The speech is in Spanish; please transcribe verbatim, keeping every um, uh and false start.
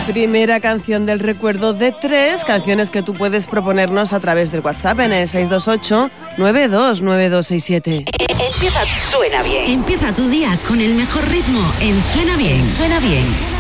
Primera canción del recuerdo de tres canciones que tú puedes proponernos a través del WhatsApp en el seis dos ocho, nueve dos nueve dos seis siete. Empieza, suena bien. Empieza tu día con el mejor ritmo en Suena Bien. Suena Bien.